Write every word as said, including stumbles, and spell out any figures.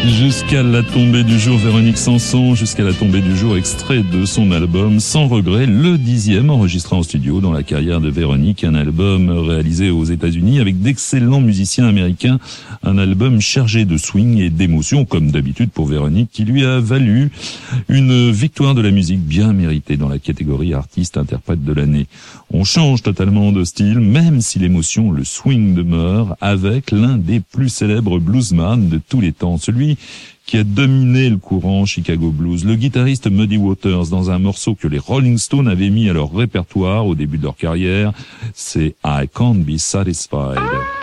Jusqu'à la tombée du jour, Véronique Sanson, jusqu'à la tombée du jour, extrait de son album Sans regret, le dixième enregistré en studio dans la carrière de Véronique, un album réalisé aux États-Unis avec d'excellents musiciens américains, un album chargé de swing et d'émotion, comme d'habitude pour Véronique, qui lui a valu une victoire de la musique bien méritée dans la catégorie artiste-interprète de l'année. On change totalement de style, même si l'émotion, le swing demeure, avec l'un des plus célèbres bluesman de tous les temps, celui qui a dominé le courant Chicago Blues, le guitariste Muddy Waters, dans un morceau que les Rolling Stones avaient mis à leur répertoire au début de leur carrière, c'est I Can't Be Satisfied.